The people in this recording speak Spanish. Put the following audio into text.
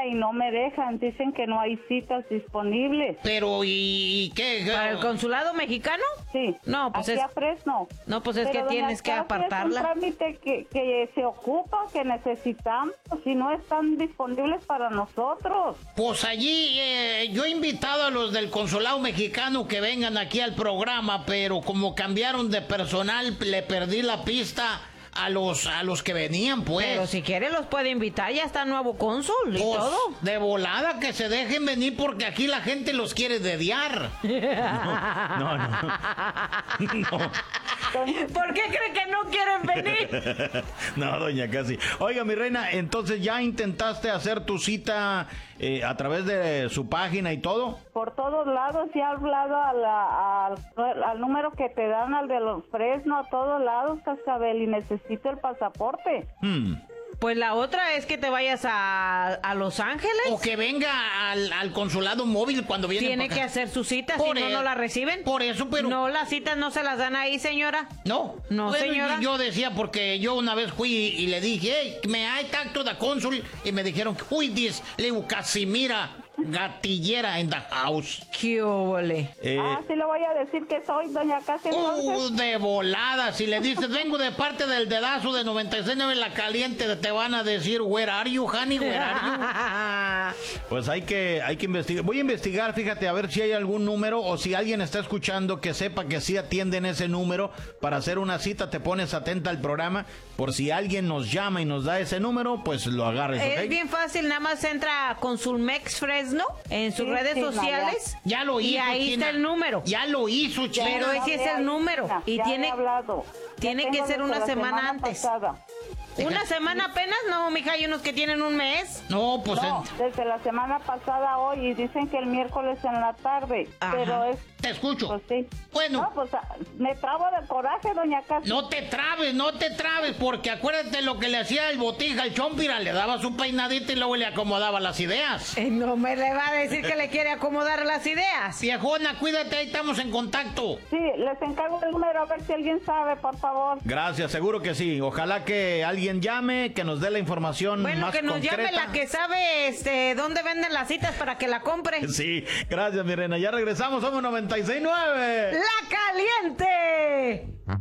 y no me dejan, dicen que no hay citas disponibles. Pero, ¿y qué? ¿Para el consulado mexicano? Sí, No, pues aquí es... a Fresno. No, pues es Pero, que doña tienes que Casi, apartarla. Es un trámite que se ocupa, que necesitamos, si no están disponibles para nosotros. Pues allí yo he invitado a los del consulado mexicano que vengan aquí al programa, pero como cambiaron de personal, le perdí la pista a los que venían, pues. Pero si quiere los puede invitar, ya está nuevo cónsul y Pues, todo. de volada que se dejen venir porque aquí la gente los quiere dediar. No. ¿Por qué cree que no quieren venir? No, doña Casi. Oiga, mi reina, entonces ya intentaste hacer tu cita a través de su página y todo. Por todos lados, ya he hablado al número que te dan, al de los Fresno, a todos lados, Cascabel, y necesito el pasaporte. Pues la otra es que te vayas a Los Ángeles. O que venga al consulado móvil cuando viene. Tiene que hacer su cita, Por si no, e- no la reciben. Por eso, pero... No, las citas no se las dan ahí, señora. No, No, bueno, señora. Yo decía porque yo una vez fui y le dije, hey, me hay tacto de cónsul, y me dijeron, uy, le digo, Casimira, gatillera en the house. ¡Qué óvole! Sí le voy a decir que soy doña Casi, entonces. De volada, si le dices, vengo de parte del dedazo de 96.9 La Caliente, te van a decir, where are you, honey, where are you? Pues hay que investigar. Voy a investigar, fíjate, a ver si hay algún número o si alguien está escuchando que sepa que sí atienden ese número para hacer una cita. Te pones atenta al programa por si alguien nos llama y nos da ese número, pues lo agarres, ¿ok? Es bien fácil, nada más entra a Consulmex Fresno en sus Sí, redes sí, sociales. Ya lo hizo, Y ahí China. está el número. Ya lo hizo, China. Pero ese es el número. Y Ya tiene- he hablado. tiene Ya que tengo ser desde una la semana antes. pasada. ¿Una semana apenas? No, mija, hay unos que tienen un mes. No, pues... No, desde la semana pasada hoy, y dicen que el miércoles en la tarde, Ajá. pero es... Te escucho. Pues sí. Bueno. No, pues me trabo de coraje, doña Casi. No te trabes, porque acuérdate lo que le hacía el Botija, el Chompira, le daba su peinadita y luego le acomodaba las ideas. No me le va a decir que le quiere acomodar las ideas. Viejona, cuídate, ahí estamos en contacto. Sí, les encargo el número a ver si alguien sabe, por favor. Gracias, seguro que sí. Ojalá que alguien llame, que nos dé la información Bueno, más que nos concreta. llame la que sabe dónde venden las citas para que la compre. Sí, gracias, mi reina. Ya regresamos, somos 96.9. ¡La Caliente!